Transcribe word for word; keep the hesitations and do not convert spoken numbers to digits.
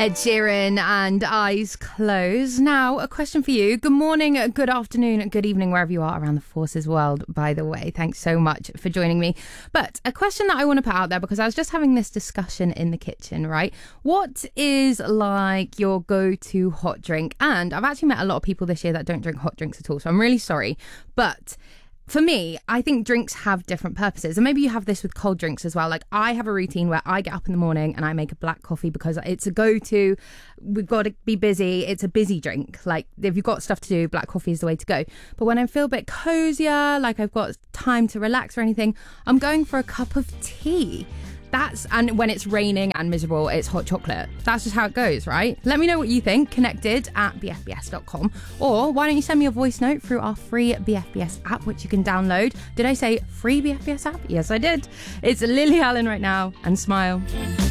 Ed Sheeran and Eyes Closed. Now, a question for you. Good morning, good afternoon, good evening, wherever you are around the Forces world, by the way. Thanks so much for joining me. But a question that I want to put out there, because I was just having this discussion in the kitchen, right? What is like your go-to hot drink? And I've actually met a lot of people this year that don't drink hot drinks at all, so I'm really sorry. But for me, I think drinks have different purposes. And maybe you have this with cold drinks as well. Like, I have a routine where I get up in the morning and I make a black coffee because it's a go-to. We've got to be busy. It's a busy drink. Like, if you've got stuff to do, black coffee is the way to go. But when I feel a bit cozier, like I've got time to relax or anything, I'm going for a cup of tea. That's, and when it's raining and miserable, it's hot chocolate. That's just how it goes, right? Let me know what you think. Connected at b f b s dot com. Or why don't you send me a voice note through our free B F B S app, which you can download. Did I say free B F B S app? Yes, I did. It's Lily Allen right now, and Smile.